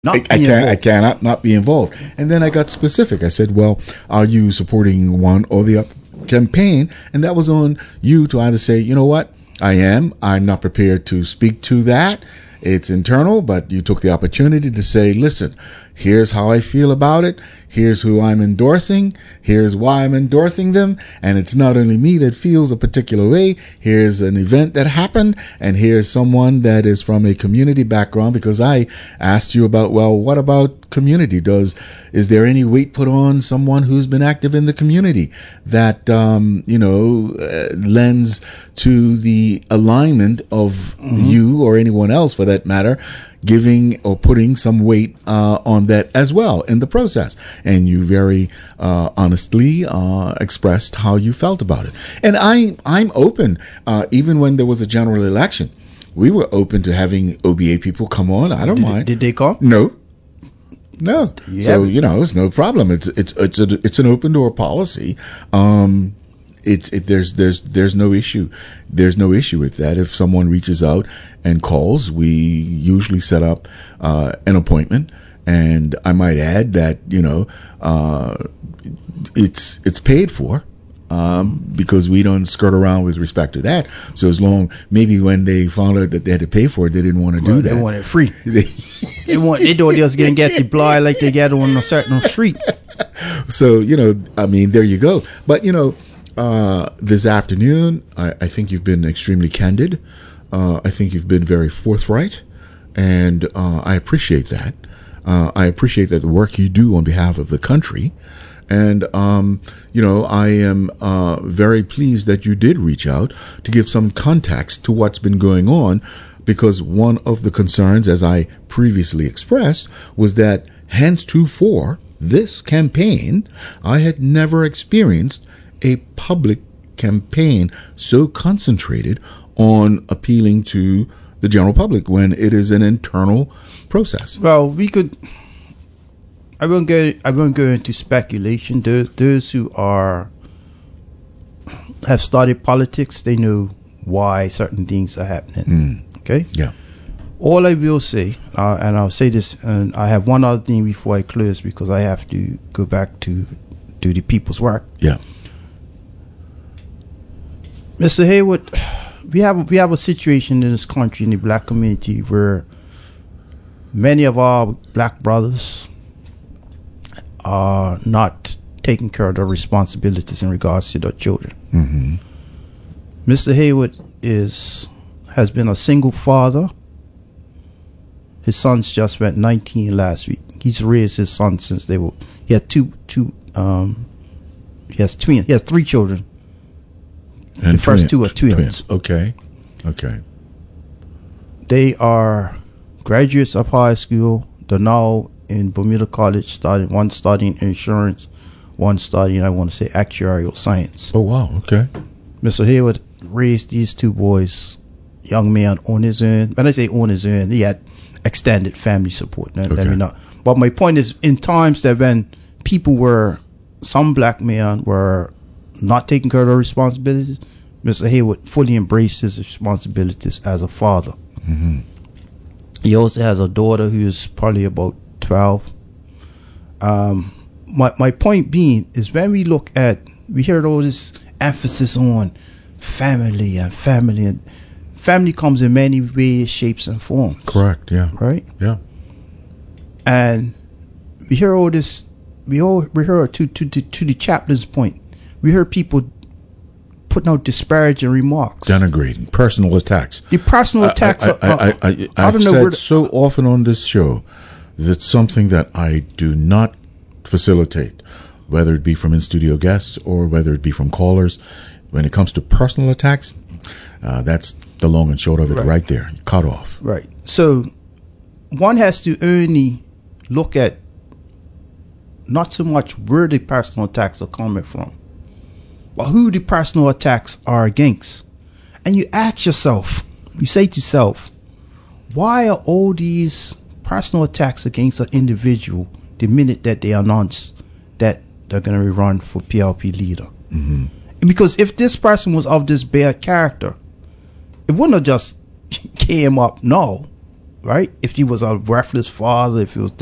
I cannot not be involved. And then I got specific. I said, well, are you supporting one or the other campaign? And that was on you to either say, you know what, I'm not prepared to speak to that. It's internal, but you took the opportunity to say, listen, here's how I feel about it. Here's who I'm endorsing. Here's why I'm endorsing them. And it's not only me that feels a particular way. Here's an event that happened. And here's someone that is from a community background, because I asked you about, well, what about community? Is there any weight put on someone who's been active in the community that, lends to the alignment of you or anyone else for that matter, giving or putting some weight on that as well in the process? And you very honestly expressed how you felt about it. And I'm open. Even when there was a general election, we were open to having OBA people come on. I don't mind. Did they come? No. So it's no problem. It's an open door policy. There's no issue. There's no issue with that. If someone reaches out and calls, we usually set up an appointment. And I might add that it's paid for because we don't skirt around with respect to that. So as long, maybe when they found out that they had to pay for it, they didn't want to do that. They want it free. They thought they was going to get the blind like they get on a certain street. So there you go. But this afternoon, I think you've been extremely candid. I think you've been very forthright, and I appreciate that. I appreciate that the work you do on behalf of the country. And, I am very pleased that you did reach out to give some context to what's been going on, because one of the concerns, as I previously expressed, was that henceforth this campaign, I had never experienced a public campaign so concentrated on appealing to the general public when it is an internal process. Well, I won't go into speculation. Those who have studied politics, they know why certain things are happening. Okay? Yeah. All I will say, and I'll say this, and I have one other thing before I close, because I have to go back to do the people's work. Yeah. Mr. Haywood, we have a situation in this country, in the black community, where many of our black brothers are not taking care of their responsibilities in regards to their children. Mm-hmm. Mr. Haywood has been a single father. His sons just went 19 last week. He's raised his sons since he had he has 3 children. And the first 2 are twins. Okay. They are graduates of high school. They're now in Bermuda College, one studying insurance, one studying, I want to say, actuarial science. Oh, wow. Okay. Mr. Haywood raised these 2 boys, young man, on his own. When I say on his own, he had extended family support. Let me know. But my point is, in times that when some black men were not taking care of their responsibilities, Mr. Haywood fully embraced his responsibilities as a father. Mm-hmm. He also has a daughter who is probably about 12. My point being is, when we hear all this emphasis on family, and family comes in many ways, shapes, and forms. Correct. Yeah. Right. Yeah. And we hear all this. We hear to the chaplain's point. We heard people putting out disparaging remarks, denigrating, personal attacks. The personal attacks. I've said so often on this show that something that I do not facilitate, whether it be from in-studio guests or whether it be from callers, when it comes to personal attacks, that's the long and short of it right there. Cut off. Right. So one has to only look at not so much where the personal attacks are coming from, but who the personal attacks are against. And you ask yourself, you say to yourself, why are all these personal attacks against an individual the minute that they announce that they're going to run for PLP leader? Mm-hmm. Because if this person was of this bad character, it wouldn't have just came up. No, right? If he was a worthless father, if he was